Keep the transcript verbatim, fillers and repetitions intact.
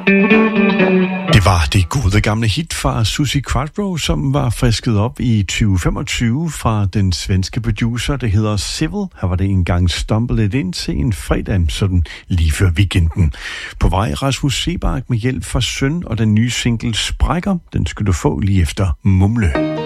Det var det gode gamle hit fra Suzi Quatro, som var frisket op i tyve femogtyve fra den svenske producer, der hedder Civil. Her var det engang stumblet ind til en fredag, sådan lige før weekenden. På vej Rasmus Seebach med hjælp fra Søn og den nye single Sprækker. Den skal du få lige efter Mumle.